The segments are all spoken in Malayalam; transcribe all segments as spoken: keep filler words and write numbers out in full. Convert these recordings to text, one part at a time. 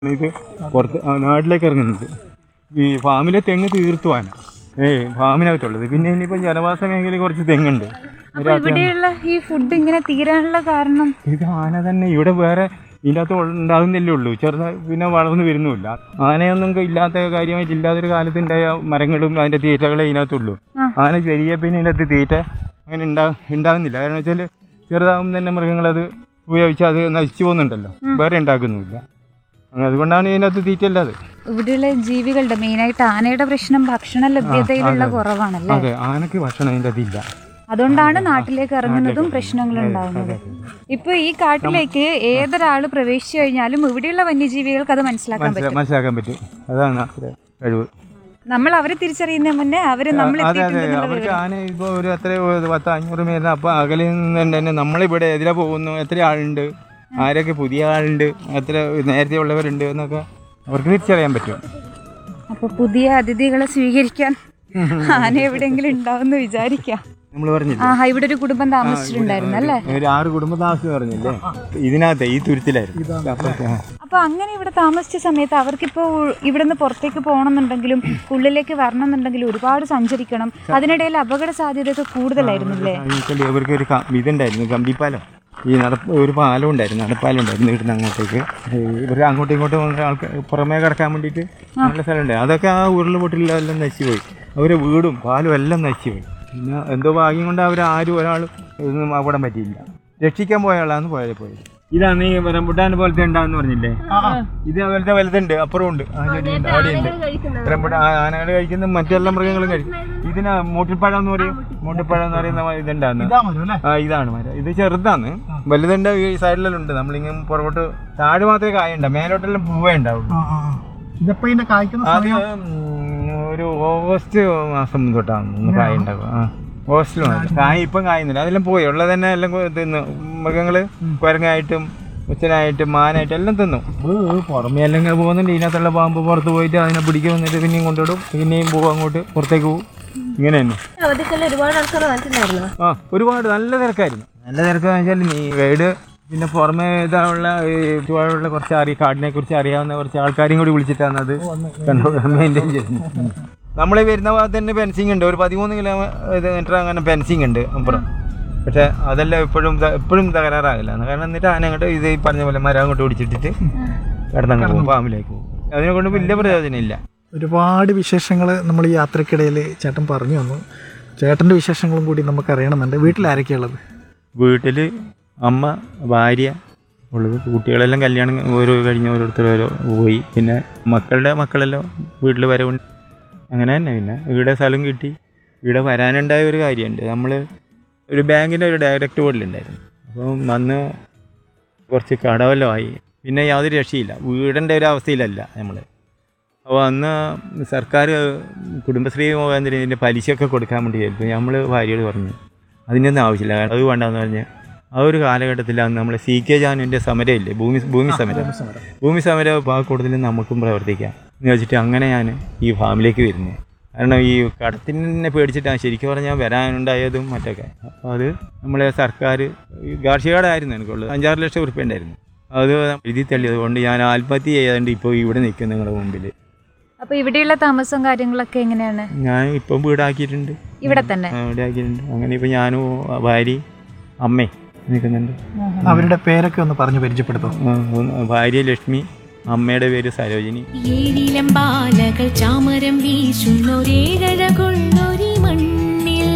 ഇത് പുറത്ത് നാട്ടിലേക്ക് ഇറങ്ങുന്നത് ഈ ഫാമിലെ തെങ്ങ് തീർത്തുവാന ഏയ് ഫാമിനകത്തുള്ളത്. പിന്നെ ഇനിയിപ്പോൾ ജനവാസ മേഖലയിൽ കുറച്ച് തെങ്ങുണ്ട്. ഇവിടെയുള്ള ഈ ഫുഡ് ഇങ്ങനെ തീരാനുള്ള കാരണം ഇത് ആന തന്നെ ഇവിടെ വേറെ ഇതിൻ്റെ അകത്ത് ഉണ്ടാകുന്നില്ലേ ഉള്ളൂ, ചെറുതായി പിന്നെ വളർന്നു വരുന്നുമില്ല. ആനയൊന്നും ഇല്ലാത്ത കാര്യമായിട്ട് ഇല്ലാത്തൊരു കാലത്തുണ്ടായ മരങ്ങളും അതിൻ്റെ തീറ്റകളെ ഇതിനകത്തുള്ളൂ. ആന ചെറിയ പിന്നെ ഇതിനകത്ത് തീറ്റ അങ്ങനെ ഉണ്ടാ ഉണ്ടാകുന്നില്ല. കാരണം വെച്ചാൽ ചെറുതാകുമ്പോൾ തന്നെ മൃഗങ്ങളത് ഉപയോഗിച്ച് അത് നശിച്ചു പോകുന്നുണ്ടല്ലോ, വേറെ ഉണ്ടാക്കുന്നുമില്ല. അതുകൊണ്ടാണ് ഇതിനകത്ത് തീറ്റ അല്ലാതെ. ഇവിടെയുള്ള ജീവികളുടെ മെയിനായിട്ട് ആനയുടെ പ്രശ്നം ഭക്ഷണ ലഭ്യതയിലുള്ള കുറവാണല്ലേ. അതെ, ആനക്ക് ഭക്ഷണം ഇതിൻ്റെ അതില്ല. അതുകൊണ്ടാണ് നാട്ടിലേക്ക് ഇറങ്ങുന്നതും പ്രശ്നങ്ങൾ ഉണ്ടാകുന്നത്. ഇപ്പൊ ഈ കാട്ടിലേക്ക് ഏതൊരാൾ പ്രവേശിച്ചു കഴിഞ്ഞാലും ഇവിടെയുള്ള വന്യജീവികൾക്ക് അത് മനസ്സിലാക്കാൻ പറ്റും മനസ്സിലാക്കാൻ പറ്റും അതാണ് കഴിവ്. നമ്മൾ അവരെ തിരിച്ചറിയുന്ന മുന്നേ അവര് നമ്മൾ അതെ അതെ അവർക്ക് ആന ഇപ്പോൾ ഒരു എത്ര പത്ത് അഞ്ഞൂറ് മീറ്റർ അപ്പോൾ അകലിൽ നിന്ന് തന്നെ നമ്മളിവിടെ എതിരെ പോകുന്നു, എത്ര ആളുണ്ട്, ആരൊക്കെ പുതിയ ആളുണ്ട്, എത്ര നേരത്തെ ഉള്ളവരുണ്ട് എന്നൊക്കെ അവർക്ക് തിരിച്ചറിയാൻ പറ്റും. അപ്പൊ പുതിയ അതിഥികളെ സ്വീകരിക്കാൻ ആന എവിടെയെങ്കിലും ഉണ്ടാവുമെന്ന് വിചാരിക്കാം. നമ്മൾ പറഞ്ഞില്ലേ ആ ഇവിടെ ഒരു കുടുംബം താമസിച്ചിട്ടുണ്ടായിരുന്നു അല്ലേ, ഒരു ആറ് കുടുംബം താമസിച്ചു പറഞ്ഞില്ലേ, ഇതിനകത്ത് ഈ തുരുത്തിലായിരുന്നു. അപ്പൊ അങ്ങനെ ഇവിടെ താമസിച്ച സമയത്ത് അവർക്കിപ്പോ ഇവിടുന്ന് പുറത്തേക്ക് പോകണമെന്നുണ്ടെങ്കിലും ഉള്ളിലേക്ക് വരണമെന്നുണ്ടെങ്കിലും ഒരുപാട് സഞ്ചരിക്കണം. അതിനിടയിൽ അപകട സാധ്യതയൊക്കെ കൂടുതലായിരുന്നില്ലേ. ഇവർക്ക് ഒരു ഇതുണ്ടായിരുന്നു, കമ്പിപ്പാലം, ഈ നടപ്പ് ഒരു പാലം ഉണ്ടായിരുന്നു, നടപ്പാലം ഉണ്ടായിരുന്നു ഇവിടുന്ന് അങ്ങോട്ടേക്ക്. ഇവർക്ക് അങ്ങോട്ടും ഇങ്ങോട്ടും ആൾക്കാർ പുറമേ കിടക്കാൻ വേണ്ടിയിട്ട് നല്ല സ്ഥലം ഉണ്ടായി. അതൊക്കെ ആ ഉരുൾ പൊട്ടിലെല്ലാം നശിച്ചു പോയി. അവരെ വീടും പാലും എല്ലാം നശിച്ചു പോയി. പിന്നെ എന്തോ ഭാഗ്യം കൊണ്ട് അവർ ആരും ഒരാൾ ഇതൊന്നും അവിടെ പറ്റിയില്ല. രക്ഷിക്കാൻ പോയ ആളാണ് പോയത് പോയത്. ഇതാണ് ഈ റംബുട്ടാൻ പോലത്തെ ഉണ്ടാന്ന് പറഞ്ഞില്ലേ, ഇത് പോലത്തെ വലുതുണ്ട്, അപ്പുറം ഉണ്ട്, അവിടെയുണ്ട് റംബുട്ടാൻ. ആനകൾ കഴിക്കുന്ന മറ്റെല്ലാ മൃഗങ്ങളും കഴിക്കും. ഇതിന് മൂട്ടിപ്പഴം എന്ന് പറയും, മൂട്ടിപ്പഴം എന്ന് പറയുന്ന ഇതുണ്ടാന്ന്. ആ ഇതാണ് മരം. ഇത് ചെറുതാണ്, വലുതുണ്ട് ഈ സൈഡിലെല്ലാം ഉണ്ട്. നമ്മളിങ്ങനെ പുറകോട്ട് താഴെ മാത്രമേ കായുണ്ട, മേലോട്ടെല്ലാം പൂവേ ഉണ്ടാവുള്ളൂ. അത് ഒരു ഓഗസ്റ്റ് മാസം തൊട്ടാണ് കായ ഉണ്ടാവുക. ആ ഓഗസ്റ്റിൽ മാത്രം കായ ഇപ്പം കായുന്നില്ല, അതെല്ലാം പോയി. ഉള്ളത് തന്നെ എല്ലാം തിന്നു മൃഗങ്ങള്, കുരങ്ങായിട്ടും ഉച്ചനായിട്ടും മാനായിട്ടും എല്ലാം തിന്നു. പുറമേ എല്ലാം പോകുന്നുണ്ട്. ഇതിനകത്തുള്ള പാമ്പ് പുറത്ത് പോയിട്ട് അതിനെ പിടിക്കാൻ വന്നിട്ട് പിന്നെയും കൊണ്ടുവിടും, പിന്നെയും പോകും അങ്ങോട്ട് പുറത്തേക്ക് പോകും. ഇങ്ങനെ തന്നെ ആ ഒരുപാട് നല്ല തിരക്കായിരുന്നു. നല്ല തിരക്കെന്ന് വെച്ചാൽ നീ ഗൈഡ് പിന്നെ പുറമെ ഇതായുള്ള ചുവടുള്ള കുറച്ച് അറിയ കാടിനെ കുറിച്ച് അറിയാവുന്ന കുറച്ച് ആൾക്കാരെയും കൂടി വിളിച്ചിട്ടാണ് അത് മെയിൻറ്റെയിൻ ചെയ്യുന്നത്. നമ്മൾ വരുന്ന ഭാഗത്ത് തന്നെ ഫെൻസിങ് ഉണ്ട്, ഒരു പതിമൂന്ന് കിലോമീറ്റർ അങ്ങനെ ഫെൻസിങ് ഉണ്ട് അപ്പുറം. പക്ഷെ അതെല്ലാം എപ്പോഴും എപ്പോഴും തകരാറാകില്ല. കാരണം എന്നിട്ട് ആന അങ്ങോട്ട് ഇത് ഈ പറഞ്ഞ പോലെ മരം അങ്ങോട്ട് പിടിച്ചിട്ടിട്ട് കിടന്നങ്ങ് പോകും, ഫാമിലേക്ക് പോകും. അതിനെ കൊണ്ട് വലിയ പ്രയോജനമില്ല. ഒരുപാട് വിശേഷങ്ങൾ നമ്മൾ ഈ യാത്രക്കിടയിൽ ചേട്ടൻ പറഞ്ഞു തന്നു. ചേട്ടൻ്റെ വിശേഷങ്ങളും കൂടി നമുക്ക് അറിയണമെന്നുണ്ട്. വീട്ടിൽ ആരൊക്കെയുള്ളത്? വീട്ടിൽ അമ്മ, ഭാര്യ ഉള്ളത്. കുട്ടികളെല്ലാം കല്യാണം ഓരോ കഴിഞ്ഞ് ഓരോരുത്തർ ഓരോ പോയി. പിന്നെ മക്കളുടെ മക്കളെല്ലാം വീട്ടിൽ വരവുണ്ട്. അങ്ങനെ തന്നെ. പിന്നെ ഇവിടെ സ്ഥലം കിട്ടി. ഇവിടെ വരാനുണ്ടായ ഒരു കാര്യമുണ്ട്. നമ്മൾ ഒരു ബാങ്കിൻ്റെ ഒരു ഡയറക്റ്റ് ബോർഡിലുണ്ടായിരുന്നു. അപ്പം വന്ന് കുറച്ച് കടവല്ലോ ആയി. പിന്നെ യാതൊരു രക്ഷയില്ല, വീടിൻ്റെ ഒരു അവസ്ഥയിലല്ല നമ്മൾ. അപ്പോൾ അന്ന് സർക്കാർ കുടുംബശ്രീ മുഖാന്തരം ഇതിൻ്റെ പലിശയൊക്കെ കൊടുക്കാൻ വേണ്ടി ആയിരുന്നു. നമ്മൾ ഭാര്യയോട് പറഞ്ഞു അതിനൊന്നും ആവശ്യമില്ല, അത് വേണ്ടെന്ന് പറഞ്ഞ് ആ ഒരു കാലഘട്ടത്തിലാണ് നമ്മൾ സി കെ ജാനുവിൻ്റെ സമരം ഇല്ലേ, ഭൂമി ഭൂമി സമരം ഭൂമി സമരം അപ്പോൾ ആ കൂടുതലും നമുക്കും പ്രവർത്തിക്കാം എന്ന് വെച്ചിട്ട് അങ്ങനെ ഞാൻ ഈ ഫാമിലേക്ക് വരുന്നത്. കാരണം ഈ കടത്തിനെ പേടിച്ചിട്ടാണ് ശരിക്കും പറഞ്ഞാൽ വരാനുണ്ടായതും മറ്റൊക്കെ. അപ്പോൾ അത് നമ്മളെ സർക്കാർ കാർഷിക കടമായിരുന്നു എനിക്കുള്ളത്, അഞ്ചാറ് ലക്ഷം ഉറുപ്പ്യ ഉണ്ടായിരുന്നു. അത് എഴുതി തള്ളിയത് കൊണ്ട് ഞാൻ ആത്മഹത്യ ചെയ്യാണ്ട് ഇപ്പോൾ ഇവിടെ നിൽക്കും നിങ്ങളുടെ മുമ്പിൽ. അപ്പൊ ഇവിടെയുള്ള താമസവും കാര്യങ്ങളൊക്കെ എങ്ങനെയാണ്? ഞാൻ ഇപ്പം വീടാക്കിയിട്ടുണ്ട്, ഇവിടെ തന്നെ വീടാക്കിയിട്ടുണ്ട്. അങ്ങനെ ഇപ്പം ഞാനും ഭാര്യ അമ്മേ നിൽക്കുന്നുണ്ട്. അവരുടെ പേരൊക്കെ ഒന്ന് പറഞ്ഞു പരിചയപ്പെടുത്തും. ഭാര്യ ലക്ഷ്മി, അമ്മയുടെ പേര് സരോജിനി. ഏഴിലമ്പാലകൾ ചാമരം വീശുന്നൊരേഴകൊള്ളൊരി മണ്ണിൽ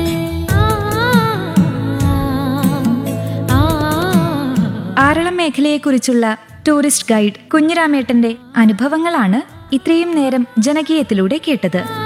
ആറളം മേഖലയെക്കുറിച്ചുള്ള ടൂറിസ്റ്റ് ഗൈഡ് കുഞ്ഞിരാമേട്ടന്റെ അനുഭവങ്ങളാണ് ഇത്രയും നേരം ജനകീയത്തിലൂടെ കേട്ടത്.